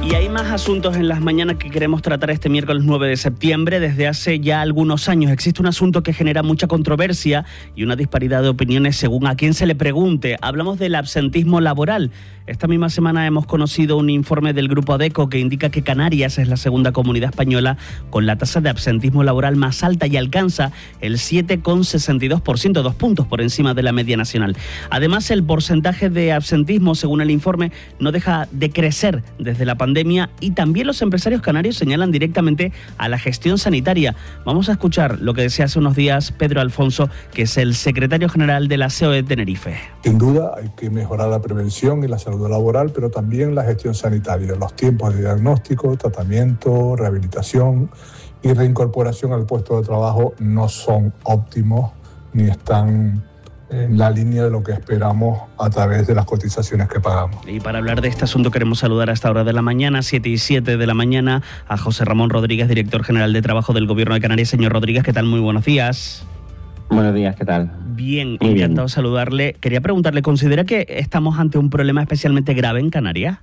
Y hay más asuntos en las mañanas que queremos tratar este miércoles 9 de septiembre. Desde hace ya algunos años existe un asunto que genera mucha controversia y una disparidad de opiniones según a quién se le pregunte. Hablamos del absentismo laboral. Esta misma semana hemos conocido un informe del Grupo ADECO que indica que Canarias es la segunda comunidad española con la tasa de absentismo laboral más alta y alcanza el 7,62%, 2 puntos por encima de la media nacional. Además, el porcentaje de absentismo, según el informe, no deja de crecer desde la pandemia y también los empresarios canarios señalan directamente a la gestión sanitaria. Vamos a escuchar lo que decía hace unos días Pedro Alfonso, que es el secretario general de la COE Tenerife. Sin duda hay que mejorar la prevención y la salud laboral, pero también la gestión sanitaria, los tiempos de diagnóstico, tratamiento, rehabilitación y reincorporación al puesto de trabajo no son óptimos ni están en la línea de lo que esperamos a través de las cotizaciones que pagamos. Y para hablar de este asunto queremos saludar a esta hora de la mañana, 7:07 de la mañana, a José Ramón Rodríguez, director general de Trabajo del Gobierno de Canarias. Señor Rodríguez, ¿qué tal? Muy buenos días. Buenos días, ¿qué tal? Bien, encantado de saludarle. Quería preguntarle, ¿considera que estamos ante un problema especialmente grave en Canarias?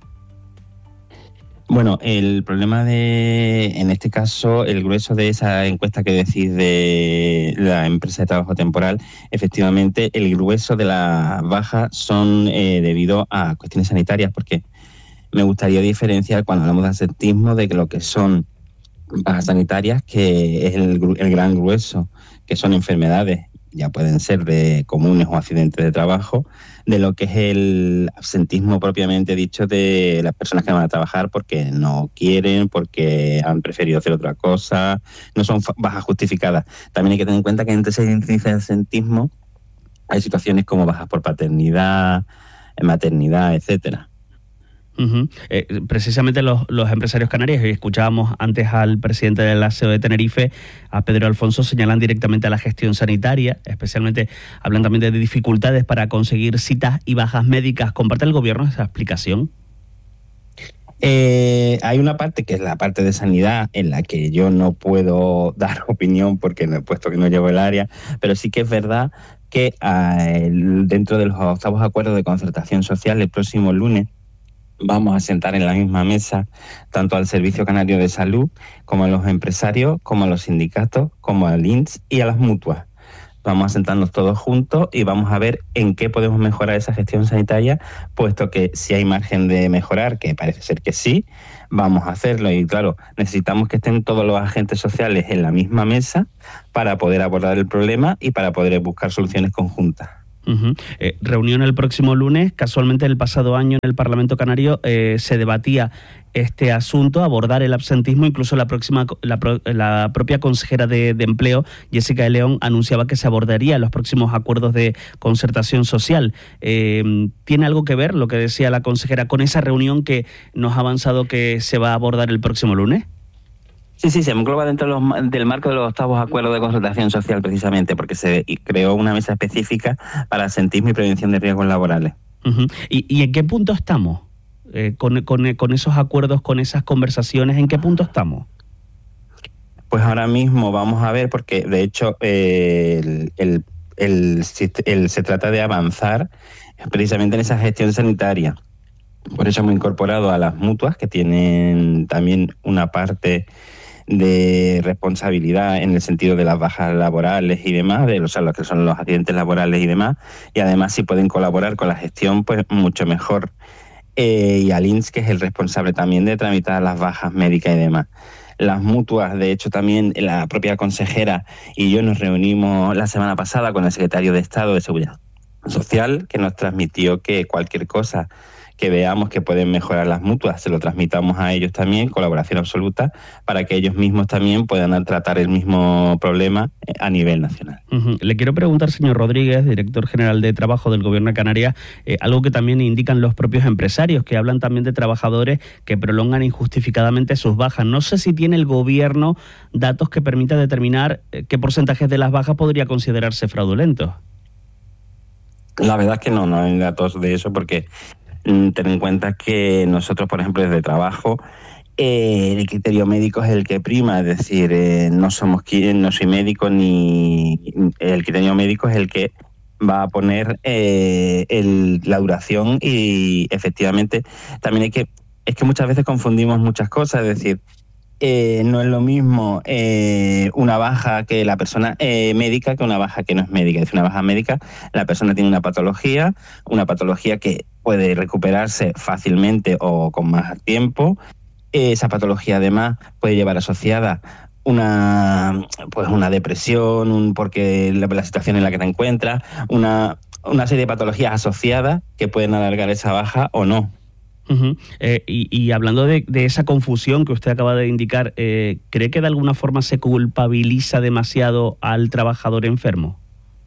Bueno, el problema en este caso, el grueso de esa encuesta que decís de la empresa de trabajo temporal, efectivamente, el grueso de las bajas son debido a cuestiones sanitarias, porque me gustaría diferenciar cuando hablamos de absentismo de lo que son bajas sanitarias, que es el gran grueso, que son enfermedades, ya pueden ser de comunes o accidentes de trabajo, de lo que es el absentismo propiamente dicho de las personas que van a trabajar porque no quieren, porque han preferido hacer otra cosa, no son bajas justificadas. También hay que tener en cuenta que entre ese índice de absentismo hay situaciones como bajas por paternidad, maternidad, etcétera. Precisamente los empresarios canarios, y escuchábamos antes al presidente de la COE de Tenerife, a Pedro Alfonso, señalan directamente a la gestión sanitaria, especialmente hablan también de dificultades para conseguir citas y bajas médicas. ¿Comparte el gobierno esa explicación? Hay una parte que es la parte de sanidad en la que yo no puedo dar opinión porque puesto que no llevo el área, pero sí que es verdad que dentro de los octavos acuerdos de concertación social el próximo lunes vamos a sentar en la misma mesa tanto al Servicio Canario de Salud como a los empresarios, como a los sindicatos, como al INS y a las mutuas. Vamos a sentarnos todos juntos y vamos a ver en qué podemos mejorar esa gestión sanitaria, puesto que si hay margen de mejorar, que parece ser que sí, vamos a hacerlo. Y claro, necesitamos que estén todos los agentes sociales en la misma mesa para poder abordar el problema y para poder buscar soluciones conjuntas. Reunión el próximo lunes. Casualmente el pasado año en el Parlamento Canario se debatía este asunto, abordar el absentismo. Incluso la propia consejera de Empleo, Jessica de León, anunciaba que se abordaría los próximos acuerdos de concertación social. ¿Tiene algo que ver lo que decía la consejera con esa reunión que nos ha avanzado que se va a abordar el próximo lunes? Sí, se engloba dentro del marco de los octavos acuerdos de concertación social, precisamente, porque se creó una mesa específica para absentismo y prevención de riesgos laborales. ¿Y en qué punto estamos? Con esos acuerdos, con esas conversaciones, ¿en qué punto estamos? Pues ahora mismo vamos a ver, porque de hecho se trata de avanzar precisamente en esa gestión sanitaria. Por eso hemos incorporado a las mutuas, que tienen también una parte de responsabilidad en el sentido de las bajas laborales y demás, de los que son los accidentes laborales y demás, y además si pueden colaborar con la gestión, pues mucho mejor. Y al INS, que es el responsable también de tramitar las bajas médicas y demás. Las mutuas, de hecho también la propia consejera y yo nos reunimos la semana pasada con el secretario de Estado de Seguridad Social, que nos transmitió que cualquier cosa que veamos que pueden mejorar las mutuas, se lo transmitamos a ellos también, colaboración absoluta, para que ellos mismos también puedan tratar el mismo problema a nivel nacional. Le quiero preguntar, señor Rodríguez, director general de Trabajo del Gobierno de Canarias, algo que también indican los propios empresarios, que hablan también de trabajadores que prolongan injustificadamente sus bajas. No sé si tiene el Gobierno datos que permitan determinar qué porcentajes de las bajas podría considerarse fraudulentos. La verdad es que no hay datos de eso, porque ten en cuenta que nosotros, por ejemplo, desde Trabajo, el criterio médico es el que prima, es decir, no soy médico, ni el criterio médico es el que va a poner la duración, y efectivamente también hay que es que muchas veces confundimos muchas cosas, es decir, no es lo mismo una baja que la persona médica que una baja que no es médica. Es decir, una baja médica, la persona tiene una patología que puede recuperarse fácilmente o con más tiempo. Esa patología además puede llevar asociada una depresión, porque la situación en la que te encuentras, una serie de patologías asociadas que pueden alargar esa baja o no. Uh-huh. Y hablando de esa confusión que usted acaba de indicar, ¿cree que de alguna forma se culpabiliza demasiado al trabajador enfermo?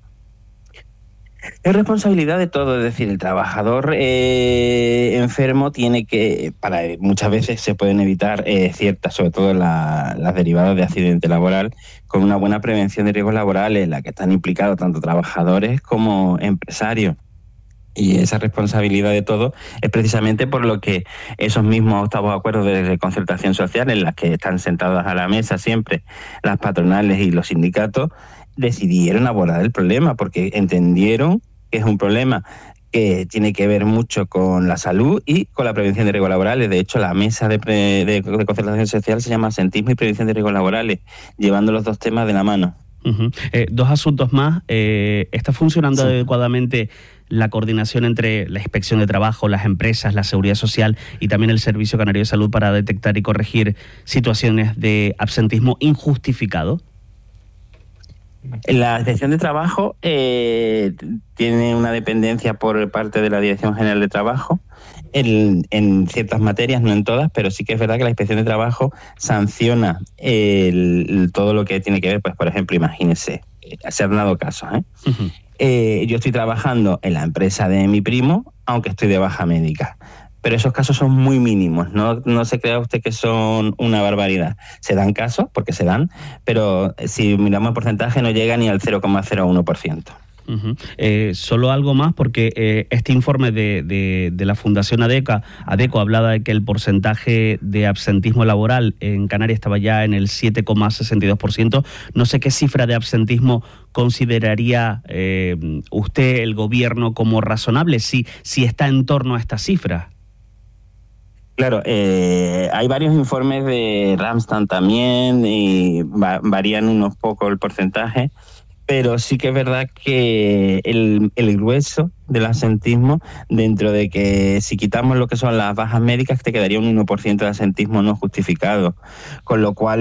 Es responsabilidad de todo, es decir, el trabajador enfermo tiene que, muchas veces se pueden evitar ciertas, sobre todo las derivadas de accidente laboral, con una buena prevención de riesgos laborales en la que están implicados tanto trabajadores como empresarios. Y esa responsabilidad de todo es precisamente por lo que esos mismos octavos acuerdos de concertación social, en las que están sentadas a la mesa siempre las patronales y los sindicatos, decidieron abordar el problema, porque entendieron que es un problema que tiene que ver mucho con la salud y con la prevención de riesgos laborales. De hecho, la mesa de concertación social se llama Absentismo y Prevención de Riesgos Laborales, llevando los dos temas de la mano. Uh-huh. Dos asuntos más. ¿Está funcionando adecuadamente la coordinación entre la Inspección de Trabajo, las empresas, la Seguridad Social y también el Servicio Canario de Salud para detectar y corregir situaciones de absentismo injustificado? La Inspección de Trabajo tiene una dependencia por parte de la Dirección General de Trabajo en ciertas materias, no en todas, pero sí que es verdad que la Inspección de Trabajo sanciona todo lo que tiene que ver, pues por ejemplo, imagínese, se han dado casos, Uh-huh. Yo estoy trabajando en la empresa de mi primo, aunque estoy de baja médica. Pero esos casos son muy mínimos, no se crea usted que son una barbaridad. Se dan casos, porque se dan, pero si miramos el porcentaje no llega ni al 0,01%. Uh-huh. Solo algo más, porque este informe de la Fundación ADECO hablaba de que el porcentaje de absentismo laboral en Canarias estaba ya en el 7,62%. No sé qué cifra de absentismo consideraría usted, el gobierno, como razonable, si está en torno a esta cifra. Claro, hay varios informes de Ramstam también y varían unos poco el porcentaje, pero sí que es verdad que el grueso del absentismo, dentro de que si quitamos lo que son las bajas médicas, te quedaría un 1% de absentismo no justificado, con lo cual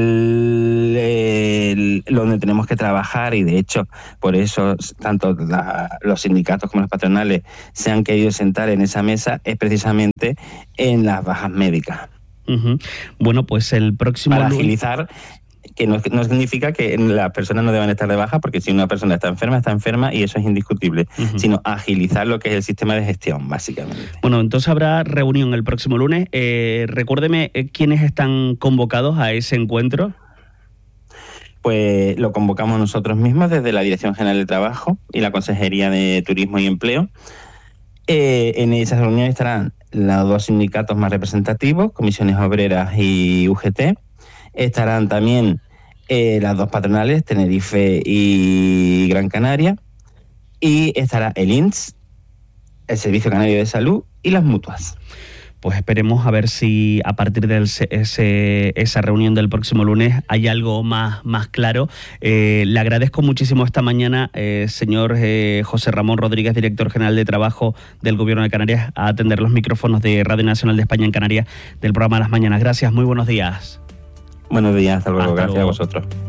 donde tenemos que trabajar, y de hecho por eso tanto los sindicatos como las patronales se han querido sentar en esa mesa, es precisamente en las bajas médicas. Uh-huh. Bueno, pues el próximo para agilizar, que no significa que las personas no deban estar de baja, porque si una persona está enferma y eso es indiscutible, uh-huh, sino agilizar lo que es el sistema de gestión, básicamente. Bueno, entonces habrá reunión el próximo lunes. Recuérdeme quiénes están convocados a ese encuentro. Pues lo convocamos nosotros mismos desde la Dirección General de Trabajo y la Consejería de Turismo y Empleo. En esa reunión estarán los dos sindicatos más representativos, Comisiones Obreras y UGT. Estarán también las dos patronales, Tenerife y Gran Canaria, y estará el INS, el Servicio Canario de Salud y las mutuas. Pues esperemos a ver si a partir de esa reunión del próximo lunes hay algo más claro. Le agradezco muchísimo esta mañana, señor José Ramón Rodríguez, director general de Trabajo del Gobierno de Canarias, a atender los micrófonos de Radio Nacional de España en Canarias del programa Las Mañanas. Gracias, muy buenos días. Buenos días, hasta luego. Gracias a vosotros.